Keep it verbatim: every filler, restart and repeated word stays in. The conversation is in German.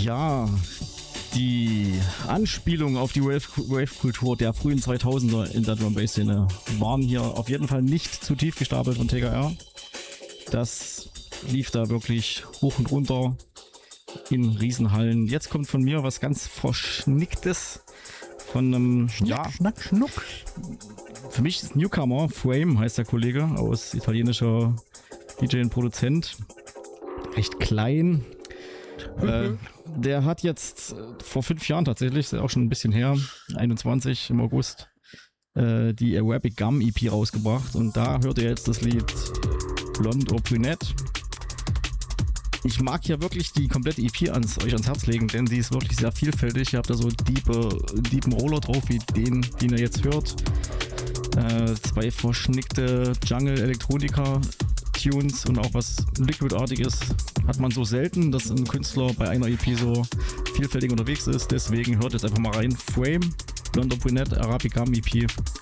Ja, die Anspielung auf die Wave-Kultur der frühen zweitausender in der Drum-Bass-Szene waren hier auf jeden Fall nicht zu tief gestapelt von T K R. Das lief da wirklich hoch und runter in Riesenhallen. Jetzt kommt von mir was ganz Verschnicktes von einem, Schnick, ja, schnack, schnuck. Für mich ist Newcomer, Frame heißt der Kollege, aus italienischer D J und Produzent. Recht klein. Mhm. Äh, der hat jetzt äh, vor fünf Jahren tatsächlich, ist auch schon ein bisschen her, einundzwanzig im August, äh, die Arabic Gum E P rausgebracht. Und da hört ihr jetzt das Lied Blonde or Brunette. Ich mag hier wirklich die komplette E P ans, euch ans Herz legen, denn sie ist wirklich sehr vielfältig. Ihr habt da so diepe, diepen Roller drauf, wie den, den ihr jetzt hört. Äh, zwei verschnickte Jungle-Elektronika-Tunes und auch was Liquid-artiges hat man so selten, dass ein Künstler bei einer E P so vielfältig unterwegs ist. Deswegen hört jetzt einfach mal rein. Frame, Blonde or Brunette, Arabic Gum E P.